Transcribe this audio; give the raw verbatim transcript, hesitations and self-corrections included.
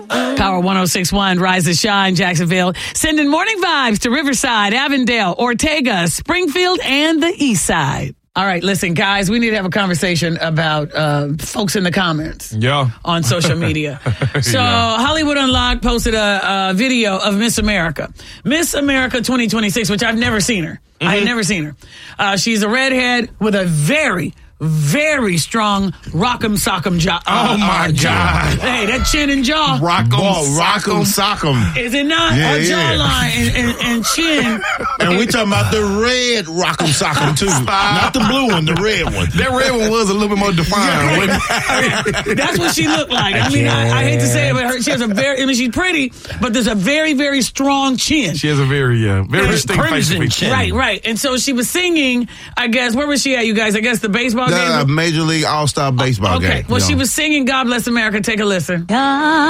Power one oh six point one, Rise to Shine, Jacksonville. Sending morning vibes to Riverside, Avondale, Ortega, Springfield, and the East Side. All right, listen, guys, we need to have a conversation about uh, folks in the comments yeah. on social media. So yeah. Hollywood Unlocked posted a, a video of Miss America. Miss America twenty twenty-six, which I've never seen her. Mm-hmm. I had never seen her. Uh, she's a redhead with a very, very strong rock'em sock'em jaw. Oh, my uh, God. Hey, that chin and jaw. Rock'em, rock'em, sock'em. Is it not? Yeah, Her yeah. jawline and, and, and chin. And we talking about the red rock'em sock'em, too. Not the blue one, the red one. That red one was a little bit more defined. wasn't it? That's what she looked like. I mean, I, I hate to say it, but her, she has a very, I mean, she's pretty, but there's a very, very strong chin. She has a very, yeah, very And distinct facial feature. Right, right. And so she was singing, I guess, where was she at, you guys? I guess the baseball The game? uh, Major League All-Star Baseball Okay, game. well, you she know. was singing God Bless America. Take a listen. God